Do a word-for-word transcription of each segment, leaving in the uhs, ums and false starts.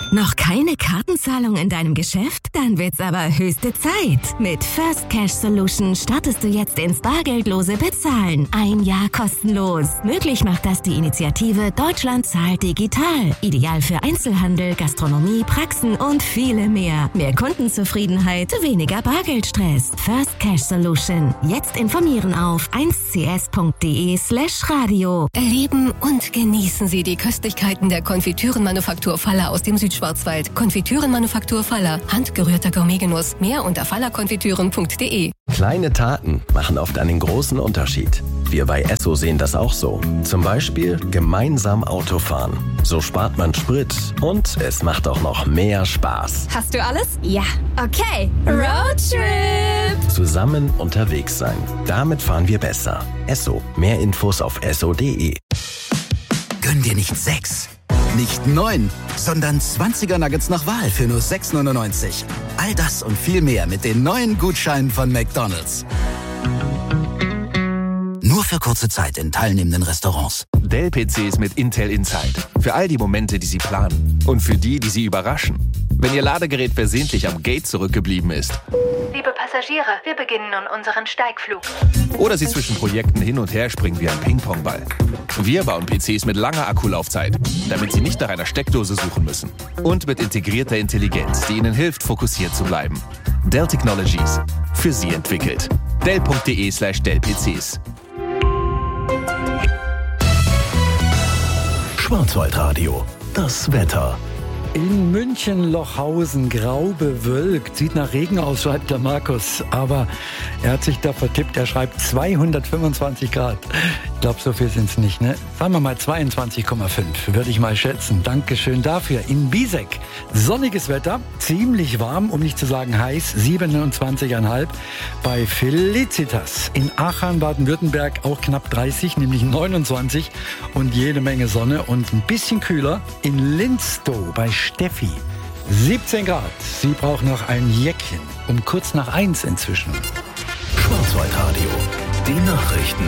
Noch keine Kartenzahlung in deinem Geschäft? Dann wird's aber höchste Zeit. Mit First Cash Solution startest du jetzt ins bargeldlose Bezahlen. Ein Jahr kostenlos. Möglich macht das die Initiative Deutschland zahlt digital. Ideal für Einzelhandel, Gastronomie, Praxen und viele mehr. Mehr Kundenzufriedenheit, weniger Bargeldstress. First Cash Solution. Jetzt informieren auf eins c s punkt d e slash radio. Erleben und genießen Sie die Köstlichkeiten der Konfitürenmanufaktur Faller aus dem Südschwarzwald. Konfitürenmanufaktur Faller. Handgerührter Gourmetgenuss. Mehr unter fallerkonfitüren punkt d e. Kleine Taten machen oft einen großen Unterschied. Wir bei Esso sehen das auch so. Zum Beispiel gemeinsam Autofahren. So spart man Sprit und es macht auch noch mehr Spaß. Hast du alles? Ja. Okay. Roadtrip! Zusammen unterwegs sein. Damit fahren wir besser. Esso. Mehr Infos auf esso punkt d e. Gönn dir nicht sechs, nicht neun, sondern zwanziger Nuggets nach Wahl für nur sechs neunundneunzig. All das und viel mehr mit den neuen Gutscheinen von McDonald's. Nur für kurze Zeit in teilnehmenden Restaurants. Dell-P Cs mit Intel Inside. Für all die Momente, die Sie planen. Und für die, die Sie überraschen. Wenn Ihr Ladegerät versehentlich am Gate zurückgeblieben ist. Liebe Passagiere, wir beginnen nun unseren Steigflug. Oder Sie zwischen Projekten hin und her springen wie ein Ping-Pong-Ball. Wir bauen P Cs mit langer Akkulaufzeit, damit Sie nicht nach einer Steckdose suchen müssen. Und mit integrierter Intelligenz, die Ihnen hilft, fokussiert zu bleiben. Dell Technologies. Für Sie entwickelt. Dell punkt d e slash Dell P Cs. Schwarzwaldradio. Das Wetter. In München-Lochhausen grau bewölkt. Sieht nach Regen aus, schreibt der Markus. Aber er hat sich da vertippt. Er schreibt zweihundertfünfundzwanzig Grad. Ich glaube, so viel sind es nicht, ne? Sagen wir mal zweiundzwanzig Komma fünf, würde ich mal schätzen. Dankeschön dafür. In Biesek sonniges Wetter, ziemlich warm, um nicht zu sagen heiß, siebenundzwanzig Komma fünf. Bei Felicitas in Aachen, Baden-Württemberg auch knapp dreißig, nämlich neunundzwanzig. Und jede Menge Sonne und ein bisschen kühler in Linstow bei Steffi. siebzehn Grad. Sie braucht noch ein Jäckchen. Um kurz nach eins inzwischen. Schwarzwaldradio. Die Nachrichten.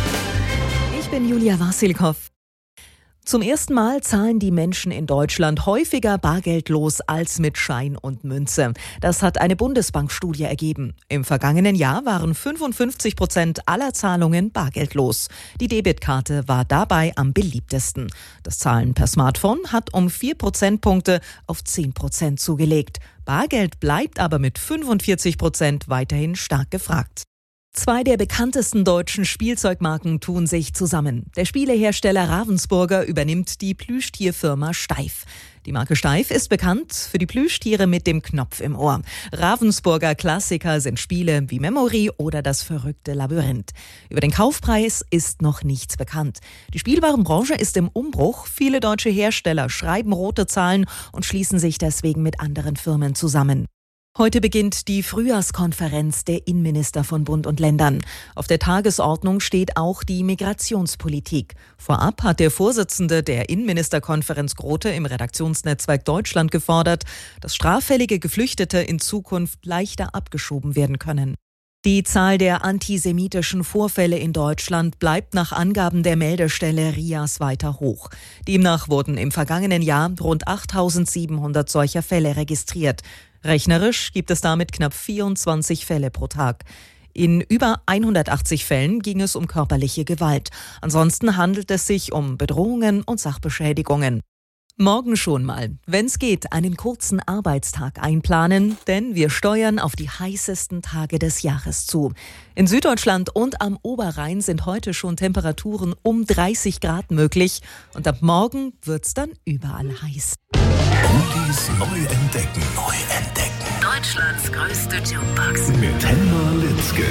Ich bin Julia Wasilkow. Zum ersten Mal zahlen die Menschen in Deutschland häufiger bargeldlos als mit Schein und Münze. Das hat eine Bundesbankstudie ergeben. Im vergangenen Jahr waren fünfundfünfzig Prozent aller Zahlungen bargeldlos. Die Debitkarte war dabei am beliebtesten. Das Zahlen per Smartphone hat um vier Prozentpunkte auf zehn Prozent zugelegt. Bargeld bleibt aber mit fünfundvierzig Prozent weiterhin stark gefragt. Zwei der bekanntesten deutschen Spielzeugmarken tun sich zusammen. Der Spielehersteller Ravensburger übernimmt die Plüschtierfirma Steif. Die Marke Steif ist bekannt für die Plüschtiere mit dem Knopf im Ohr. Ravensburger Klassiker sind Spiele wie Memory oder das verrückte Labyrinth. Über den Kaufpreis ist noch nichts bekannt. Die Spielwarenbranche ist im Umbruch. Viele deutsche Hersteller schreiben rote Zahlen und schließen sich deswegen mit anderen Firmen zusammen. Heute beginnt die Frühjahrskonferenz der Innenminister von Bund und Ländern. Auf der Tagesordnung steht auch die Migrationspolitik. Vorab hat der Vorsitzende der Innenministerkonferenz Grote im Redaktionsnetzwerk Deutschland gefordert, dass straffällige Geflüchtete in Zukunft leichter abgeschoben werden können. Die Zahl der antisemitischen Vorfälle in Deutschland bleibt nach Angaben der Meldestelle R I A S weiter hoch. Demnach wurden im vergangenen Jahr rund achttausendsiebenhundert solcher Fälle registriert. Rechnerisch gibt es damit knapp vierundzwanzig Fälle pro Tag. In über hundertachtzig Fällen ging es um körperliche Gewalt. Ansonsten handelt es sich um Bedrohungen und Sachbeschädigungen. Morgen schon mal, wenn's geht, einen kurzen Arbeitstag einplanen, denn wir steuern auf die heißesten Tage des Jahres zu. In Süddeutschland und am Oberrhein sind heute schon Temperaturen um dreißig Grad möglich und ab morgen wird's dann überall heiß. Oldies neu entdecken. Neu entdecken. Deutschlands größte Jukebox. Mit Helma Litzke.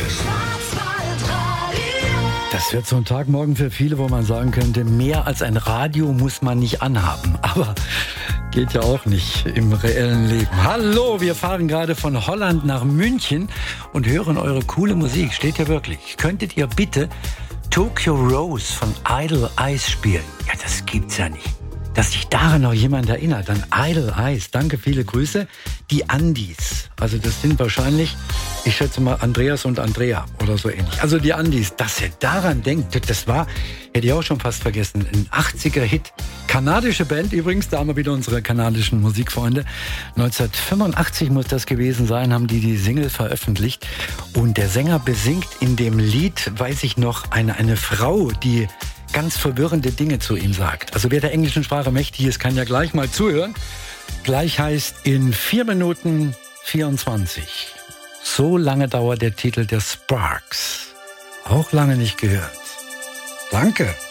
Das wird so ein Tag morgen für viele, wo man sagen könnte, mehr als ein Radio muss man nicht anhaben. Aber geht ja auch nicht im reellen Leben. Hallo, wir fahren gerade von Holland nach München und hören eure coole Musik. Steht ja wirklich. Könntet ihr bitte Tokyo Rose von Idle Eyes spielen? Ja, das gibt's ja nicht. Dass sich daran noch jemand erinnert, an Idle Eyes. Danke, viele Grüße. Die Andis, also das sind wahrscheinlich Ich schätze mal Andreas und Andrea oder so ähnlich. Also die Andis, dass er daran denkt, das war, hätte ich auch schon fast vergessen, ein achtziger-Hit. Kanadische Band übrigens, da haben wir wieder unsere kanadischen Musikfreunde. neunzehnhundertfünfundachtzig muss das gewesen sein, haben die die Single veröffentlicht. Und der Sänger besingt in dem Lied, weiß ich noch, eine, eine Frau, die ganz verwirrende Dinge zu ihm sagt. Also wer der englischen Sprache mächtig ist, kann ja gleich mal zuhören. Gleich heißt in vier Minuten vierundzwanzig. So lange dauert der Titel der Sparks. Auch lange nicht gehört. Danke.